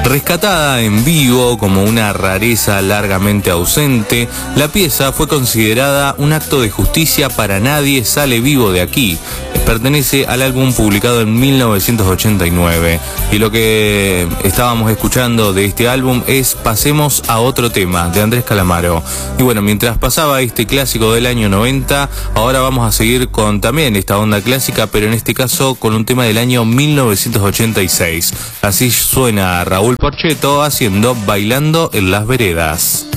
Rescatada en vivo como una rareza largamente ausente, la pieza fue considerada un acto de justicia para Nadie sale vivo de aquí. Pertenece al álbum publicado en 1989. Y lo que estábamos escuchando de este álbum es Pasemos a otro tema, de Andrés Calamaro. Y bueno, mientras pasaba este clásico del año 90, ahora vamos a seguir con también esta onda clásica, pero en este caso con un tema del año 1986. Así suena Raúl Porchetto haciendo Bailando en las Veredas.